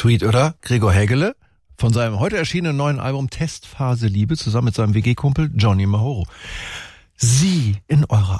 Sweet, oder? Gregor Hägele von seinem heute erschienenen neuen Album Testphase Liebe zusammen mit seinem WG-Kumpel Johnny Mahoro. Sie in eurer